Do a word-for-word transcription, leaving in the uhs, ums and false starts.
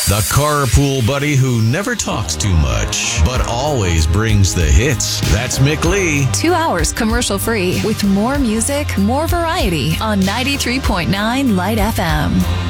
The carpool buddy who never talks too much, but always brings the hits. That's Mick Lee. Two hours commercial free with more music, more variety on ninety-three point nine Light F M.